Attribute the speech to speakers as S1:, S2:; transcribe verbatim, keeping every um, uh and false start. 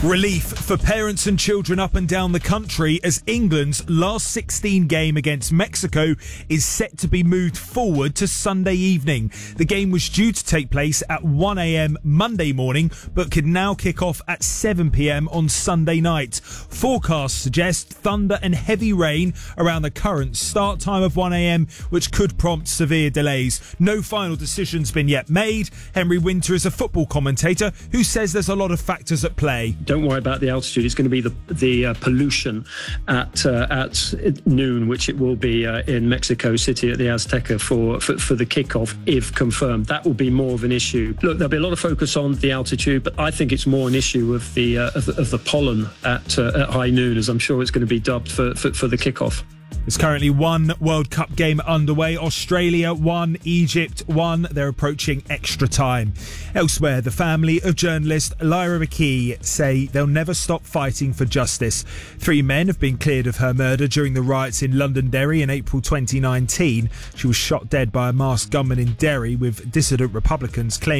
S1: Relief for parents and children up and down the country as England's last sixteen game against Mexico is set to be moved forward to Sunday evening. The game was due to take place at one a.m. Monday morning, but could now kick off at seven p.m. on Sunday night. Forecasts suggest thunder and heavy rain around the current start time of one a.m, which could prompt severe delays. No final decision's been yet made. Henry Winter is a football commentator who says there's a lot of factors at play.
S2: Don't worry about the altitude. It's going to be the the uh, pollution at uh, at noon, which it will be uh, in Mexico City at the Azteca for, for for the kickoff, if confirmed. That will be more of an issue. Look, there'll be a lot of focus on the altitude, but I think it's more an issue of the uh, of, the, of the pollen at uh, at high noon, as I'm sure it's going to be dubbed for for, for the kickoff.
S1: There's currently one World Cup game underway. Australia won, Egypt won. They're approaching extra time. Elsewhere, the family of journalist Lyra McKee say they'll never stop fighting for justice. Three men have been cleared of her murder during the riots in Londonderry in April twenty nineteen. She was shot dead by a masked gunman in Derry, with dissident Republicans claiming